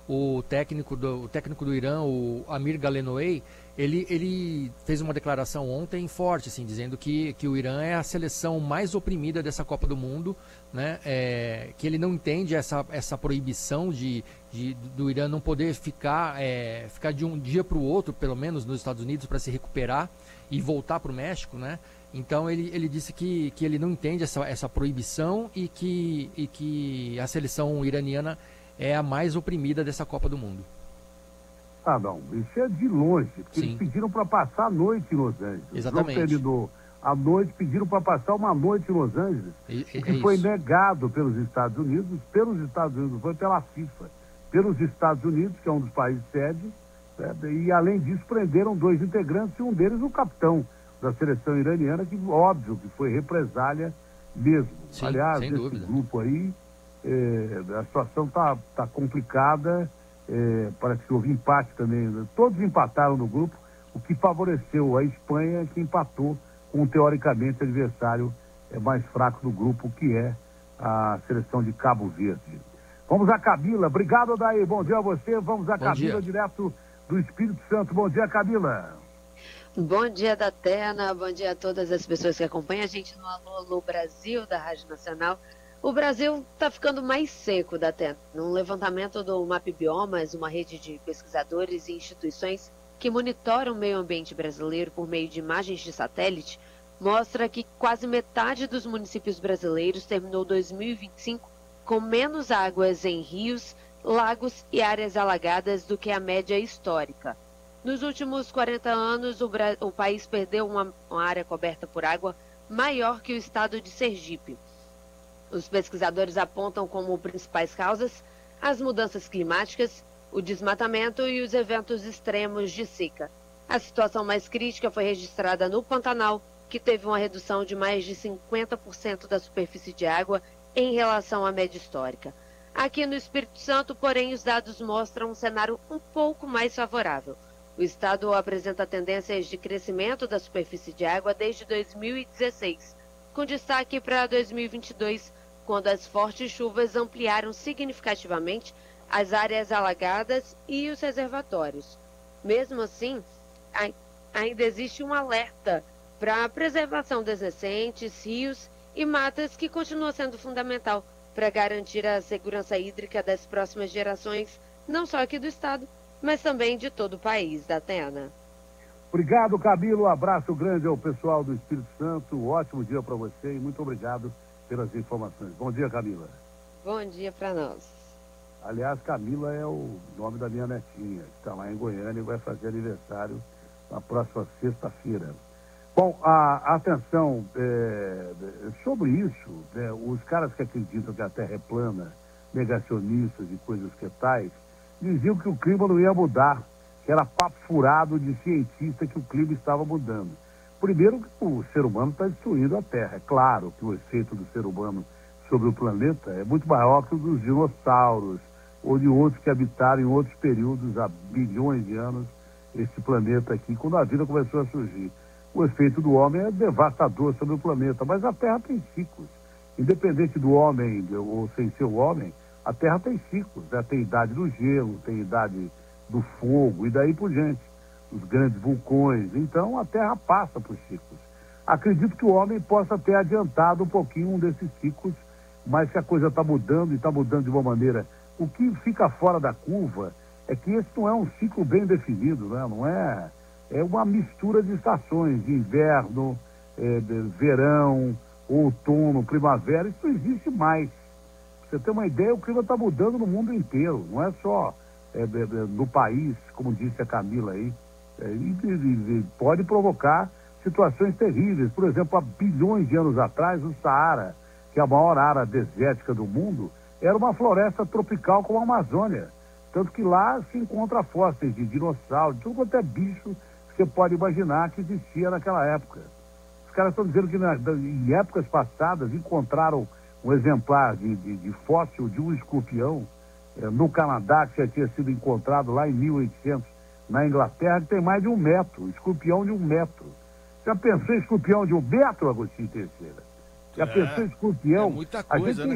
o técnico do Irã, o Amir Galenoei, ele fez uma declaração ontem forte, assim, dizendo que o Irã é a seleção mais oprimida dessa Copa do Mundo, né? Que ele não entende essa proibição do Irã não poder ficar de um dia para o outro, pelo menos nos Estados Unidos, para se recuperar e voltar para o México, né? Então ele disse que ele não entende essa proibição e que a seleção iraniana é a mais oprimida dessa Copa do Mundo. Ah, não, isso é de longe, porque Sim. eles pediram para passar a noite em Los Angeles. Exatamente. Não terminou a noite, pediram para passar uma noite em Los Angeles, o que foi isso. negado pelos Estados Unidos, não foi pela FIFA, pelos Estados Unidos, que é um dos países sede, né? E além disso prenderam 2 integrantes, e um deles o capitão da seleção iraniana, que óbvio que foi represália mesmo. Sim, aliás, sem esse dúvida. grupo aí, a situação tá complicada, parece que houve empate também, todos empataram no grupo, o que favoreceu a Espanha, que empatou com, teoricamente, adversário mais fraco do grupo, que é a seleção de Cabo Verde. Vamos a Camila. Obrigado, Odair. Bom dia a você. Vamos a Camila, direto do Espírito Santo. Bom dia, Camila. Bom dia, Datena. Bom dia a todas as pessoas que acompanham a gente no Alô Brasil, da Rádio Nacional. O Brasil está ficando mais seco, Datena. Num levantamento do MapBiomas, uma rede de pesquisadores e instituições que monitoram o meio ambiente brasileiro por meio de imagens de satélite, mostra que quase metade dos municípios brasileiros terminou 2025 com menos águas em rios, lagos e áreas alagadas do que a média histórica. Nos últimos 40 anos, o país perdeu uma área coberta por água maior que o estado de Sergipe. Os pesquisadores apontam como principais causas as mudanças climáticas, o desmatamento e os eventos extremos de seca. A situação mais crítica foi registrada no Pantanal, que teve uma redução de mais de 50% da superfície de água em relação à média histórica. Aqui no Espírito Santo, porém, os dados mostram um cenário um pouco mais favorável. O estado apresenta tendências de crescimento da superfície de água desde 2016, com destaque para 2022, quando as fortes chuvas ampliaram significativamente as áreas alagadas e os reservatórios. Mesmo assim, ainda existe um alerta para a preservação das nascentes, rios e matas, que continua sendo fundamental para garantir a segurança hídrica das próximas gerações, não só aqui do estado, mas também de todo o país, Datena. Obrigado, Camilo. Um abraço grande ao pessoal do Espírito Santo. Um ótimo dia para você e muito obrigado pelas informações. Bom dia, Camila. Bom dia para nós. Aliás, Camila é o nome da minha netinha, que está lá em Goiânia e vai fazer aniversário na próxima sexta-feira. Bom, atenção, sobre isso, os caras que acreditam que a Terra é plana, negacionistas e coisas que tais, diziam que o clima não ia mudar, que era papo furado de cientista que o clima estava mudando. Primeiro, que o ser humano está destruindo a Terra. É claro que o efeito do ser humano sobre o planeta é muito maior que o dos dinossauros ou de outros que habitaram em outros períodos, há bilhões de anos, esse planeta aqui, quando a vida começou a surgir. O efeito do homem é devastador sobre o planeta, mas a Terra tem ciclos. Independente do homem ou sem ser o homem, a Terra tem ciclos, né? Tem idade do gelo, tem idade do fogo e daí por diante, os grandes vulcões. Então a Terra passa por ciclos. Acredito que o homem possa ter adiantado um pouquinho um desses ciclos, mas que a coisa está mudando e está mudando de uma maneira. O que fica fora da curva é que esse não é um ciclo bem definido, né? Não é, é uma mistura de estações, de inverno, de verão, outono, primavera. Isso não existe mais. Pra você ter uma ideia, o clima está mudando no mundo inteiro, não é só no país, como disse a Camila aí. E pode provocar situações terríveis. Por exemplo, há bilhões de anos atrás, o Saara, que é a maior área desértica do mundo, era uma floresta tropical como a Amazônia. Tanto que lá se encontra fósseis de dinossauro, de tudo quanto é bicho que você pode imaginar que existia naquela época. Os caras estão dizendo que em épocas passadas encontraram um exemplar de fóssil de um escorpião no Canadá, que já tinha sido encontrado lá em 1800, na Inglaterra, que tem mais de 1 metro, escorpião de 1 metro. Já pensou em escorpião de 1 metro, Agostinho Teixeira? Já pensou em escorpião? É muita coisa, né?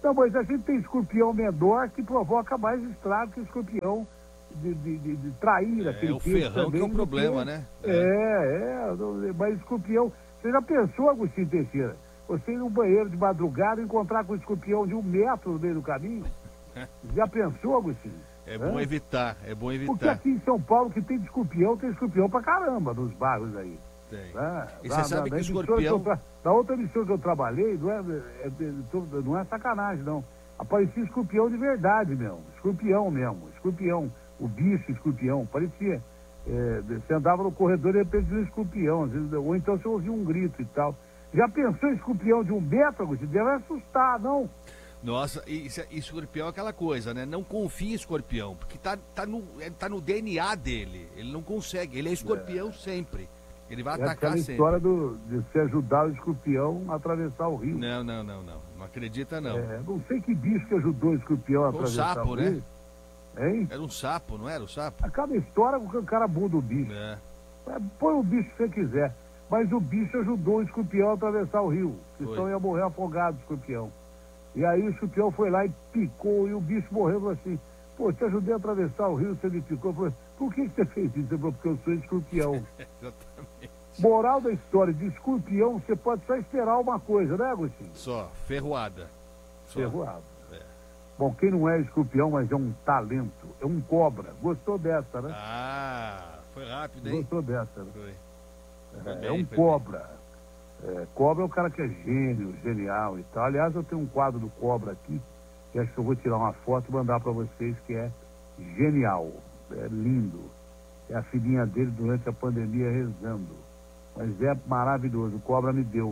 Não, mas a gente tem escorpião menor que provoca mais estrago que escorpião de traíra. É o ferrão que é o problema, né? Mas escorpião... Você já pensou, Agostinho Teixeira? Você ir no banheiro de madrugada e encontrar com um escorpião de 1 metro no meio do caminho? Já pensou, Agostinho? É bom evitar, é bom evitar. Porque aqui em São Paulo, que tem escorpião pra caramba nos bairros aí. Tem. Né? E você sabe que o escorpião... Na outra emissora que eu trabalhei, não é sacanagem, não. Aparecia escorpião de verdade mesmo. Escorpião. O bicho escorpião. Parecia. Você andava no corredor e de repente viu um escorpião. Às vezes, ou então você ouvia um grito e tal. Já pensou em escorpião de 1 metro, Agostinho? Deve assustar, não? Nossa, e escorpião é aquela coisa, né? Não confia em escorpião, porque tá no DNA dele. Ele não consegue, ele é escorpião sempre. Ele vai atacar aquela sempre. História de se ajudar o escorpião a atravessar o rio. Não. Não acredita, não. Não sei que bicho que ajudou o escorpião a atravessar sapo, o rio. né? Hein? Era um sapo, não era o sapo? A cada história o cara muda o bicho. Põe o bicho que você quiser. Mas o bicho ajudou o escorpião a atravessar o rio. Senão ia morrer afogado o escorpião. E aí o escorpião foi lá e picou, e o bicho morreu assim. Pô, te ajudei a atravessar o rio, você me picou. Eu falei, por que você fez isso? Ele falou, porque eu sou escorpião. Exatamente. Moral da história, de escorpião, você pode só esperar uma coisa, né, Agostinho? Só, ferroada. Ferroada. Bom, quem não é escorpião, mas é um talento, é um cobra. Gostou dessa, né? Foi rápido, hein? Gostou dessa, né? Foi. É um cobra. Cobra é o cara que é gênio, genial e tal. Aliás, eu tenho um quadro do cobra aqui, que acho que eu vou tirar uma foto e mandar para vocês, que é genial. É lindo. É a filhinha dele durante a pandemia rezando. Mas é maravilhoso. O cobra me deu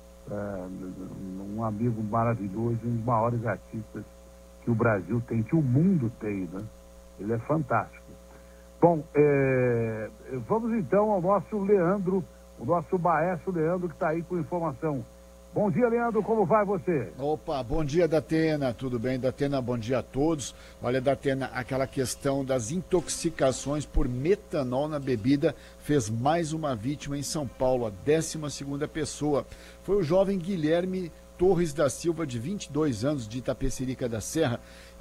um amigo maravilhoso, um dos maiores artistas que o Brasil tem, que o mundo tem, né? Ele é fantástico. Bom, vamos então ao nosso Leandro, o nosso maestro Leandro, que está aí com informação. Bom dia, Leandro, como vai você? Opa, bom dia, Datena, tudo bem? Datena, bom dia a todos. Olha, Datena, aquela questão das intoxicações por metanol na bebida fez mais uma vítima em São Paulo, a 12ª pessoa. Foi o jovem Guilherme Torres da Silva, de 22 anos, de Itapecerica da Serra.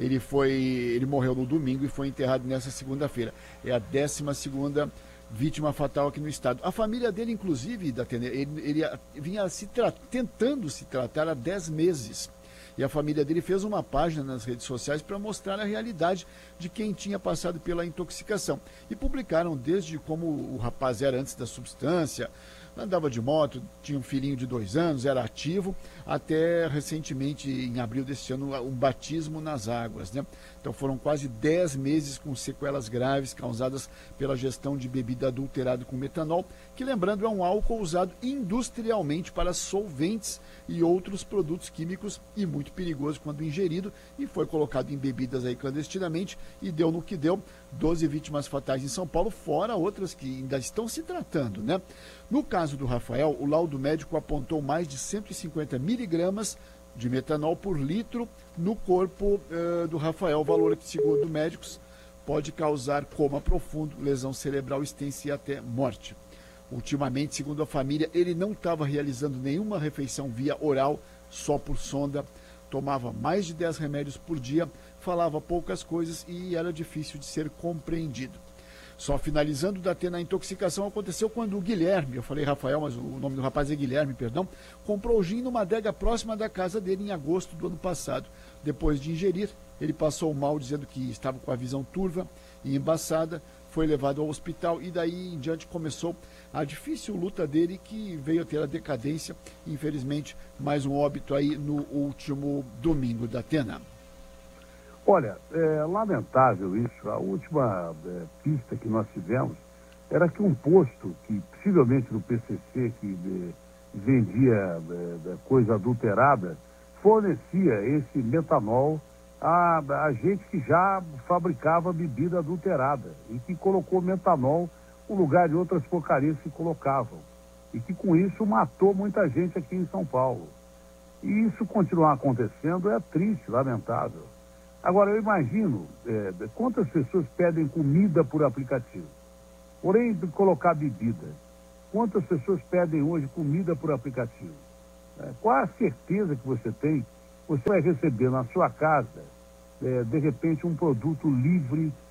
Ele morreu no domingo e foi enterrado nessa segunda-feira. É a 12ª vítima fatal aqui no estado. A família dele, inclusive, ele vinha tentando se tratar há 10 meses. E a família dele fez uma página nas redes sociais para mostrar a realidade de quem tinha passado pela intoxicação. E publicaram desde como o rapaz era antes da substância, andava de moto, tinha um filhinho de 2 anos, era ativo, até recentemente, em abril deste ano, um batismo nas águas, né? Então foram quase 10 meses com sequelas graves causadas pela gestão de bebida adulterada com metanol, que, lembrando, é um álcool usado industrialmente para solventes e outros produtos químicos e muito perigoso quando ingerido, e foi colocado em bebidas aí clandestinamente e deu no que deu. 12 vítimas fatais em São Paulo, fora outras que ainda estão se tratando, né? No caso do Rafael, o laudo médico apontou mais de 150 miligramas de metanol por litro no corpo do Rafael, valor que, segundo médicos, pode causar coma profundo, lesão cerebral extensa e até morte. Ultimamente, segundo a família, ele não estava realizando nenhuma refeição via oral, só por sonda, tomava mais de 10 remédios por dia, falava poucas coisas e era difícil de ser compreendido. Só finalizando, Datena, a intoxicação aconteceu quando o Guilherme, eu falei Rafael, mas o nome do rapaz é Guilherme, perdão, comprou gin numa adega próxima da casa dele em agosto do ano passado. Depois de ingerir, ele passou mal, dizendo que estava com a visão turva e embaçada, foi levado ao hospital e daí em diante começou a difícil luta dele, que veio a ter a decadência, infelizmente, mais um óbito aí no último domingo, Datena. Olha, é lamentável isso. A última pista que nós tivemos era que um posto, que possivelmente do PCC, que vendia coisa adulterada, fornecia esse metanol a gente que já fabricava bebida adulterada e que colocou metanol no lugar de outras porcarias que colocavam. E que com isso matou muita gente aqui em São Paulo. E isso continuar acontecendo é triste, lamentável. Agora, eu imagino quantas pessoas pedem comida por aplicativo. Porém, de colocar bebida. Quantas pessoas pedem hoje comida por aplicativo? Qual a certeza que você tem você vai receber na sua casa, de repente, um produto livre